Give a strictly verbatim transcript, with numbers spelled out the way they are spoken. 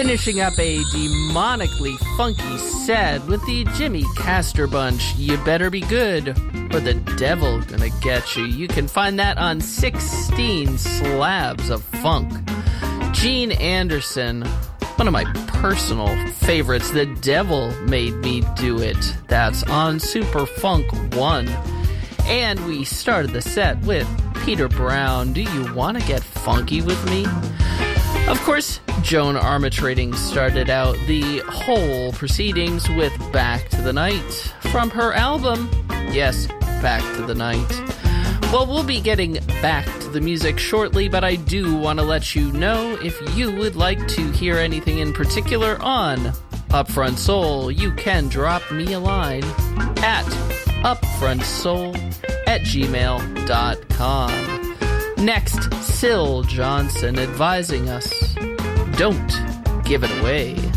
Finishing up a demonically funky set with the Jimmy Castor Bunch, You Better Be Good, or The Devil Gonna Get You. You can find that on sixteen Slabs of Funk. Gene Anderson, one of my personal favorites, The Devil Made Me Do It. That's on Super Funk one. And we started the set with Peter Brown, Do You Want to Get Funky With Me? Of course, Joan Armatrading started out the whole proceedings with Back to the Night from her album, yes, Back to the Night. Well, we'll be getting back to the music shortly, but I do want to let you know if you would like to hear anything in particular on Upfront Soul, you can drop me a line at upfrontsoul at gmail dot com. Next, Syl Johnson advising us, don't give it away.